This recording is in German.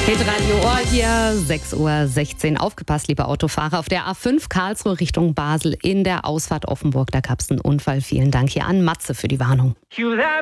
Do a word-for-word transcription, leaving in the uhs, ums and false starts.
Hitradio Ohr hier, sechs Uhr sechzehn. Aufgepasst, liebe Autofahrer. Auf der A fünf Karlsruhe Richtung Basel in der Ausfahrt Offenburg, da gab es einen Unfall. Vielen Dank hier an Matze für die Warnung.